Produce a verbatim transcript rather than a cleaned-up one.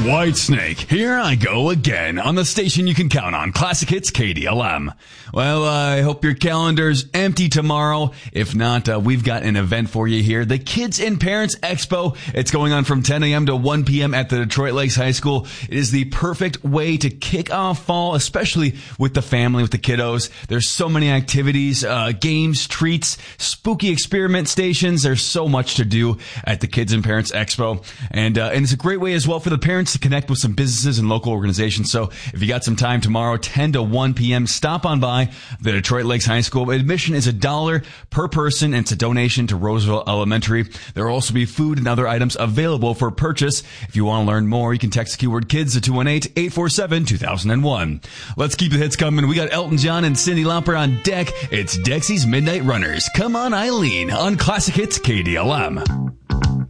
Whitesnake, here I go again on the station you can count on, Classic Hits K D L M. Well, uh, I hope your calendar's empty tomorrow. If not, uh, we've got an event for you here. The Kids and Parents Expo. It's going on from ten a.m. to one p.m. at the Detroit Lakes High School. It is the perfect way to kick off fall, especially with the family, with the kiddos. There's so many activities, uh, games, treats, spooky experiment stations. There's so much to do at the Kids and Parents Expo. And, uh, and it's a great way as well for the parents to connect with some businesses and local organizations. So if you got some time tomorrow, ten to one p.m., stop on by the Detroit Lakes High School. Admission is a dollar per person, and it's a donation to Roseville Elementary. There will also be food and other items available for purchase. If you want to learn more, you can text the keyword kids to two one eight, eight four seven, two thousand one. Let's keep the hits coming. We got Elton John and Cyndi Lauper on deck. It's Dexy's Midnight Runners. Come on, Eileen, on Classic Hits K D L M.